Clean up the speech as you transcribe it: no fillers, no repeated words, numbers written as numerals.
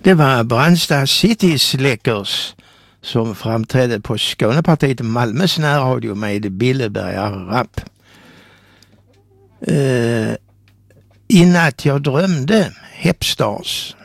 Det var Brandsta City Släckers som framträdde på Skånepartiet Malmös närradio med Billeberga rap. I natt jag drömde Hepstars.